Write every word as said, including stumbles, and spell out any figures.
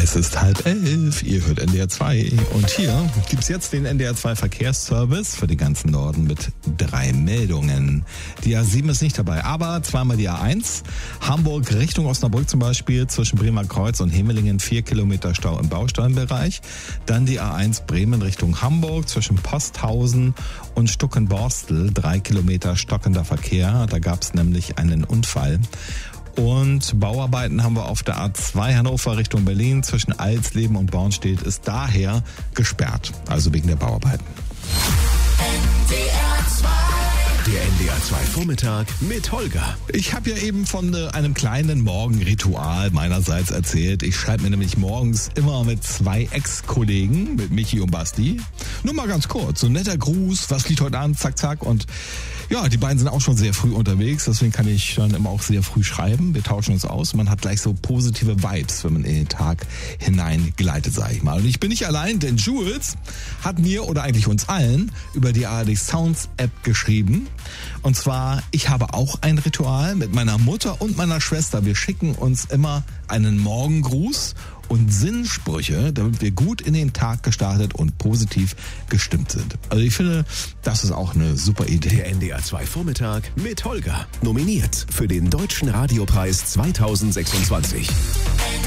Es ist halb elf, ihr hört N D R zwei und hier gibt's jetzt den N D R zwei Verkehrsservice für den ganzen Norden mit drei Meldungen. Die A sieben ist nicht dabei, aber zweimal die A eins. Hamburg Richtung Osnabrück zum Beispiel zwischen Bremer Kreuz und Hemelingen vier Kilometer Stau im Baustellenbereich. Dann die A eins Bremen Richtung Hamburg zwischen Posthausen und Stuckenborstel drei Kilometer stockender Verkehr. Da gab's nämlich einen Unfall. Und Bauarbeiten haben wir auf der A zwei Hannover Richtung Berlin zwischen Alsleben und Bornstedt ist daher gesperrt, also wegen der Bauarbeiten. Der N D R zwei Vormittag mit Holger. Ich habe ja eben von äh, einem kleinen Morgenritual meinerseits erzählt. Ich schreibe mir nämlich morgens immer mit zwei Ex-Kollegen, mit Michi und Basti. Nur mal ganz kurz, so ein netter Gruß, was liegt heute an, zack, zack. Und ja, die beiden sind auch schon sehr früh unterwegs, deswegen kann ich dann immer auch sehr früh schreiben. Wir tauschen uns aus. Man hat gleich so positive Vibes, wenn man in den Tag hineingleitet, sage ich mal. Und ich bin nicht allein, denn Jules hat mir oder eigentlich uns allen über die A R D Sounds App geschrieben. Und zwar, ich habe auch ein Ritual mit meiner Mutter und meiner Schwester. Wir schicken uns immer einen Morgengruß und Sinnsprüche, damit wir gut in den Tag gestartet und positiv gestimmt sind. Also ich finde, das ist auch eine super Idee. Der N D R zwei Vormittag mit Holger. Nominiert für den Deutschen Radiopreis zweitausendsechsundzwanzig.